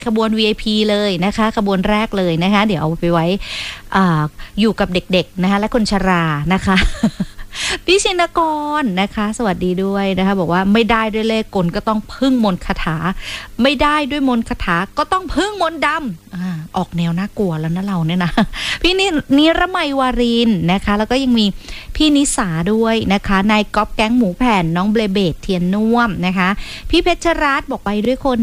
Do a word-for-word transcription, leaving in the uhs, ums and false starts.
ขบวน วี ไอ พี เลยนะคะขบวนแรกเลยนะคะเดี๋ยวเอาไปไว้ อ, อยู่กับเด็กๆนะคะและคนชรานะคะ พี่ชินกรนะคะสวัสดีด้วยนะคะบอกว่าไม่ได้ด้วยเลขกลก็ต้องพึ่งมนต์คาถาไม่ได้ด้วยมนต์คาถาก็ต้องพึ่งมนต์ดำ อ, ออกแนวน่ากลัวแล้วนะเราเนี่ยนะพี่นินิรมัยวารินนะคะแล้วก็ยังมีพี่นิสาด้วยนะคะนายก๊อฟแก๊งหมูแผ่นน้องเบลเบดเทียนน่วมนะคะพี่เพชรรัตน์บอกไปด้วยคน